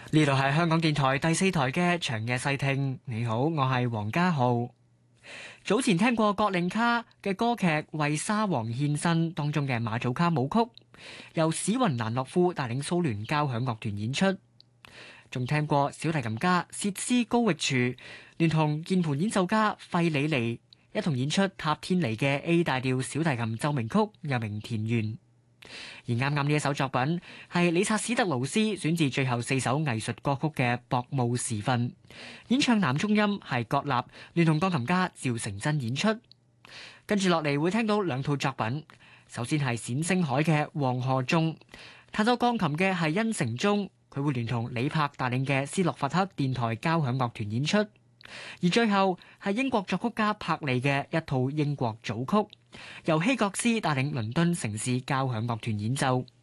呢度係香港電台第四台嘅長夜細聽。你好，我係黃家浩。早前聽過葛令卡嘅歌劇《為沙皇獻身》當中嘅馬祖卡舞曲，由史雲蘭諾夫帶領蘇聯交響樂團演出。仲聽過小提琴家薛斯高域廚聯同鍵盤演奏家費里尼一同演出塔天尼嘅 A 大調小提琴奏鳴曲，又名田園。而啱啱呢一首作品係理察史特勞斯選自最後4首藝術歌曲嘅《薄暮時分》，演唱男中音係葛立聯同鋼琴家趙成真演出。跟住落嚟會聽到2套作品，首先係冼星海嘅《黃河中》，彈奏鋼琴嘅係殷承宗，佢會聯同李柏帶領嘅斯洛伐克電台交響樂團演出。而最後係英國作曲家柏利嘅一套英國組曲，由希格斯帶領倫敦城市交響樂團演奏。